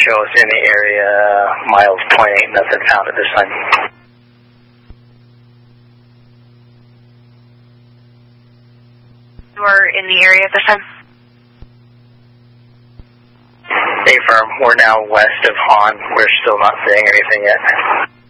show us in the area, miles 0.8, nothing found at this time. We're in the area at this time? Affirm, we're now west of Han. We're still not seeing anything yet.